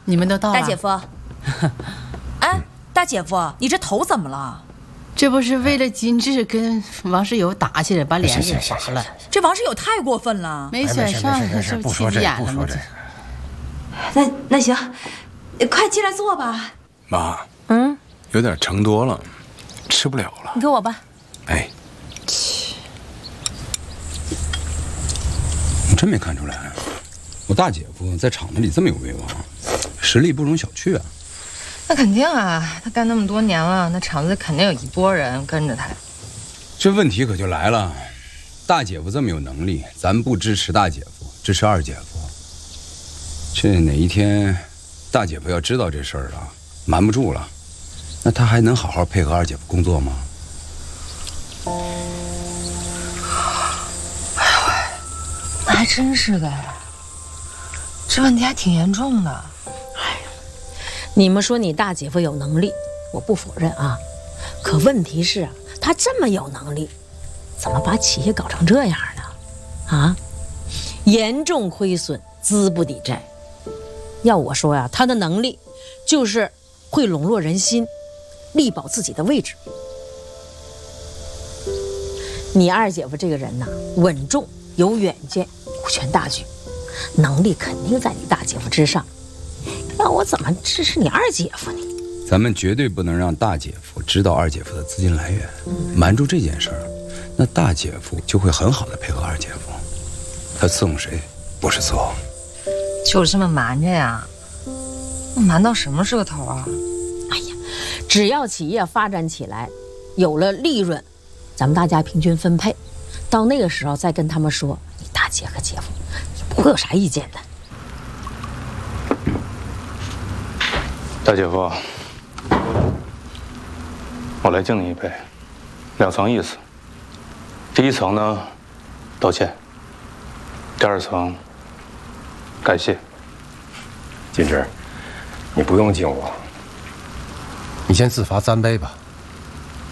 你们都到了。 大姐夫，哎，大姐夫，你这头怎么了？ 这不是为了金志跟王世友打起来，把脸给砸了。 这王世友太过分了， 没选上，是不是起眼了吗？ 那行，快进来坐吧。 妈，有点盛多了，吃不了了。 你给我吧。 哎， 你真没看出来，我大姐夫在厂子里这么有威望，实力不容小觑啊。 那肯定啊，他干那么多年了，那厂子里肯定有一波人跟着他。 这问题可就来了，大姐夫这么有能力，咱不支持大姐夫，支持二姐夫。这哪一天，大姐夫要知道这事儿了，瞒不住了，那他还能好好配合二姐夫工作吗？ 哎呦，那还真是的，这问题还挺严重的。 你们说你大姐夫有能力，我不否认啊，可问题是啊，他这么有能力，怎么把企业搞成这样呢？啊，严重亏损，资不抵债。要我说呀，他的能力就是会笼络人心，力保自己的位置。你二姐夫这个人呐，稳重有远见，顾全大局，能力肯定在你大姐夫之上。那我怎么支持你二姐夫呢？ 咱们绝对不能让大姐夫知道二姐夫的资金来源，瞒住这件事儿，那大姐夫就会很好的配合二姐夫。他伺候谁，不是伺候。 就这么瞒着呀？瞒到什么是个头啊？ 哎呀，只要企业发展起来，有了利润，咱们大家平均分配，到那个时候再跟他们说，你大姐和姐夫也不会有啥意见的。 大姐夫，我来敬你一杯，2层意思。第一层呢，道歉；第2层，感谢。 金枝，你不用敬我，你先自罚3杯吧。